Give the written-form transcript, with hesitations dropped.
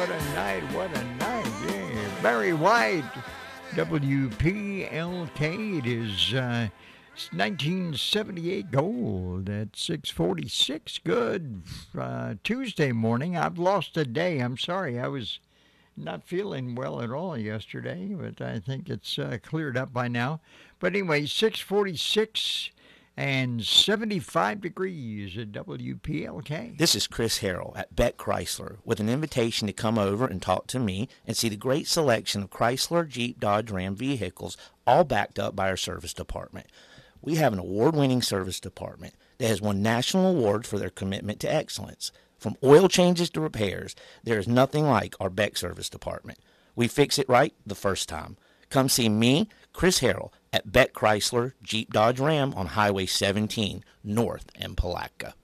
what a night, what a night. Yeah. Barry White, WPLK. It is 1978 gold at 6:46. Good Tuesday morning. I've lost a day. I'm sorry. I was not feeling well at all yesterday, but I think it's cleared up by now. But anyway, 6:46 and 75 degrees at WPLK. This is Chris Harrell at Beck Chrysler with an invitation to come over and talk to me and see the great selection of Chrysler, Jeep, Dodge, Ram vehicles, all backed up by our service department. We have an award-winning service department that has won national awards for their commitment to excellence. From oil changes to repairs, there is nothing like our Beck service department. We fix it right the first time. Come see me, Chris Harrell, at Beck Chrysler, Jeep, Dodge, Ram on Highway 17, north in Palatka.